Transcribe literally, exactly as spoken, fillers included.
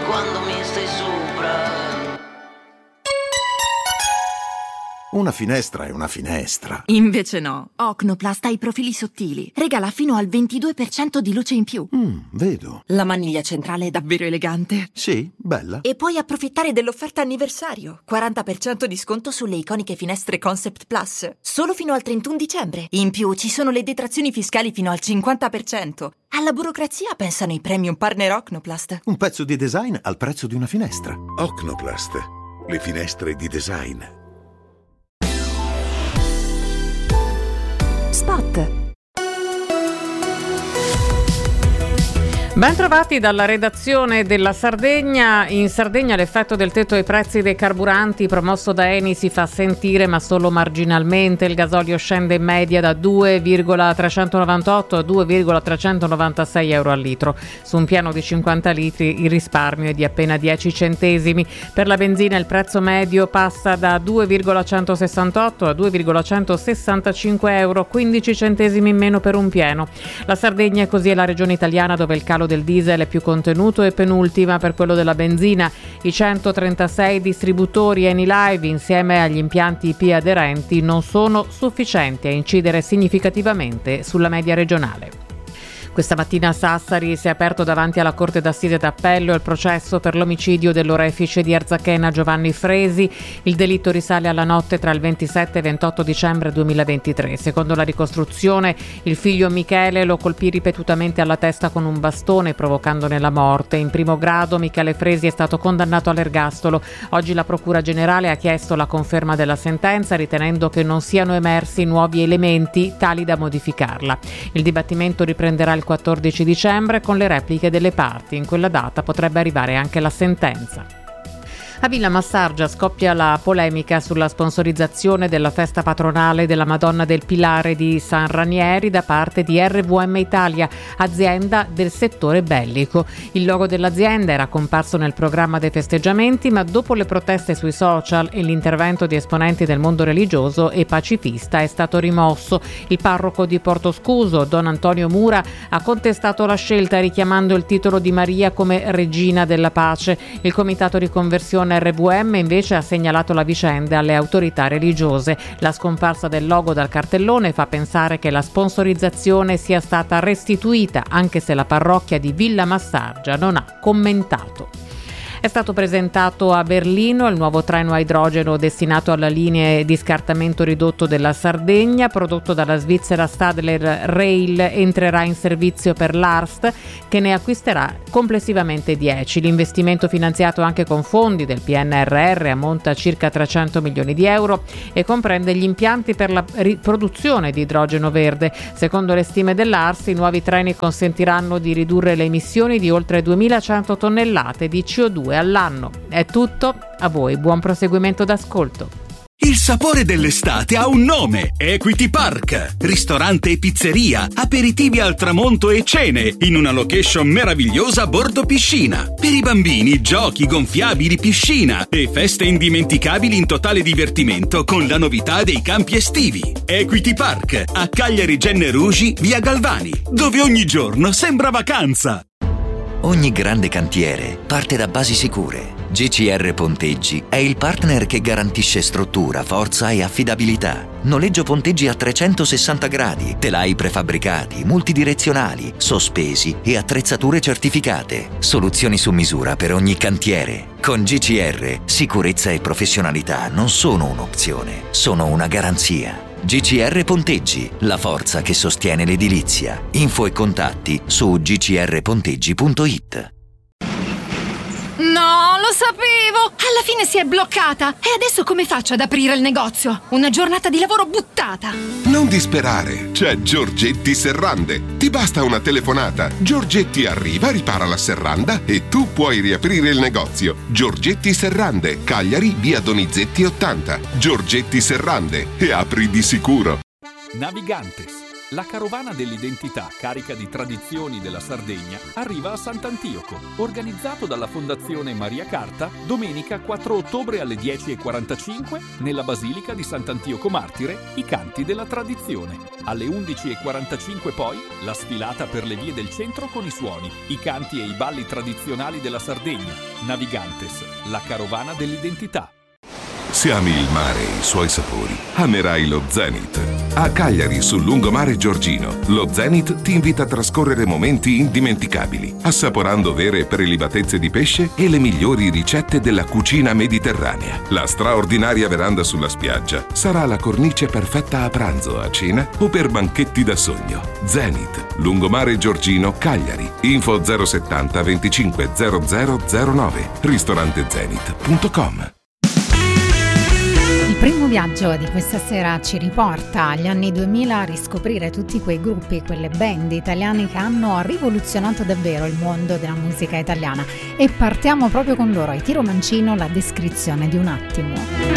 quando mi stai sopra. Una finestra è una finestra. Invece no. Ocnoplast ha i profili sottili. Regala fino al ventidue per cento di luce in più. Mm, vedo. La maniglia centrale è davvero elegante. Sì, bella. E puoi approfittare dell'offerta anniversario. quaranta per cento di sconto sulle iconiche finestre Concept Plus. Solo fino al trentuno dicembre. In più ci sono le detrazioni fiscali fino al cinquanta per cento. Alla burocrazia pensano i premium partner Ocnoplast. Un pezzo di design al prezzo di una finestra. Ocnoplast. Le finestre di design. Spot. Ben trovati dalla redazione della Sardegna. In Sardegna l'effetto del tetto ai prezzi dei carburanti promosso da Eni si fa sentire, ma solo marginalmente. Il gasolio scende in media da due virgola trecentonovantotto a due virgola trecentonovantasei euro al litro. Su un piano di cinquanta litri il risparmio è di appena dieci centesimi. Per la benzina il prezzo medio passa da due virgola centosessantotto a due virgola centosessantacinque euro, quindici centesimi in meno per un pieno. La Sardegna è così la regione italiana dove il calo del diesel è più contenuto e penultima per quello della benzina. I centotrentasei distributori Eni Live insieme agli impianti I P aderenti non sono sufficienti a incidere significativamente sulla media regionale. Questa mattina a Sassari si è aperto davanti alla Corte d'Assise d'Appello il processo per l'omicidio dell'orefice di Arzachena Giovanni Fresi. Il delitto risale alla notte tra il ventisette e ventotto dicembre duemilaventitré. Secondo la ricostruzione, il figlio Michele lo colpì ripetutamente alla testa con un bastone, provocandone la morte. In primo grado Michele Fresi è stato condannato all'ergastolo. Oggi la Procura Generale ha chiesto la conferma della sentenza, ritenendo che non siano emersi nuovi elementi tali da modificarla. Il dibattimento riprenderà il quattordici dicembre con le repliche delle parti. In quella data potrebbe arrivare anche la sentenza. A Villa Massargia scoppia la polemica sulla sponsorizzazione della festa patronale della Madonna del Pilare di San Ranieri da parte di R V M Italia, azienda del settore bellico. Il logo dell'azienda era comparso nel programma dei festeggiamenti, ma dopo le proteste sui social e l'intervento di esponenti del mondo religioso e pacifista è stato rimosso. Il parroco di Portoscuso, Don Antonio Mura, ha contestato la scelta richiamando il titolo di Maria come regina della pace. Il comitato di conversione R V M invece ha segnalato la vicenda alle autorità religiose. La scomparsa del logo dal cartellone fa pensare che la sponsorizzazione sia stata restituita, anche se la parrocchia di Villa Massargia non ha commentato. È stato presentato a Berlino il nuovo treno a idrogeno destinato alla linea di scartamento ridotto della Sardegna, prodotto dalla Svizzera Stadler Rail, entrerà in servizio per l'A R S T, che ne acquisterà complessivamente dieci. L'investimento, finanziato anche con fondi del P N R R, ammonta a circa trecento milioni di euro e comprende gli impianti per la produzione di idrogeno verde. Secondo le stime dell'A R S, i nuovi treni consentiranno di ridurre le emissioni di oltre duemilacento tonnellate di C O due all'anno. È tutto, a voi buon proseguimento d'ascolto. Il sapore dell'estate ha un nome: Equity Park. Ristorante e pizzeria, aperitivi al tramonto e cene in una location meravigliosa a bordo piscina. Per i bambini, giochi, gonfiabili, piscina e feste indimenticabili in totale divertimento con la novità dei campi estivi. Equity Park a Cagliari Gennerugi, via Galvani, dove ogni giorno sembra vacanza. Ogni grande cantiere parte da basi sicure. G C R Ponteggi è il partner che garantisce struttura, forza e affidabilità. Noleggio ponteggi a trecentosessanta gradi, telai prefabbricati, multidirezionali, sospesi e attrezzature certificate. Soluzioni su misura per ogni cantiere. Con G C R, sicurezza e professionalità non sono un'opzione, sono una garanzia. G C R Ponteggi, la forza che sostiene l'edilizia. Info e contatti su g c r ponteggi punto i t. No, lo sapevo! Alla fine si è bloccata! E adesso come faccio ad aprire il negozio? Una giornata di lavoro buttata! Non disperare, c'è Giorgetti Serrande. Ti basta una telefonata. Giorgetti arriva, ripara la serranda e tu puoi riaprire il negozio. Giorgetti Serrande, Cagliari, via Donizetti ottanta. Giorgetti Serrande, e apri di sicuro. Navigantes, La carovana dell'identità, carica di tradizioni della Sardegna, arriva a Sant'Antioco. Organizzato dalla Fondazione Maria Carta, domenica quattro ottobre alle dieci e quarantacinque, nella Basilica di Sant'Antioco Martire, i canti della tradizione. Alle undici e quarantacinque poi, la sfilata per le vie del centro con i suoni, i canti e i balli tradizionali della Sardegna. Navigantes, la carovana dell'identità. Se ami il mare e i suoi sapori, amerai lo Zenith. A Cagliari, sul lungomare Giorgino, lo Zenith ti invita a trascorrere momenti indimenticabili, assaporando vere prelibatezze di pesce e le migliori ricette della cucina mediterranea. La straordinaria veranda sulla spiaggia sarà la cornice perfetta a pranzo, a cena o per banchetti da sogno. Zenith, lungomare Giorgino, Cagliari. Info zero settanta venticinque zero zero zero nove, ristorante zenith punto com. Il primo viaggio di questa sera ci riporta agli anni duemila a riscoprire tutti quei gruppi, quelle band italiane che hanno rivoluzionato davvero il mondo della musica italiana, e partiamo proprio con loro. Ai Tiro Mancino, La descrizione di un attimo.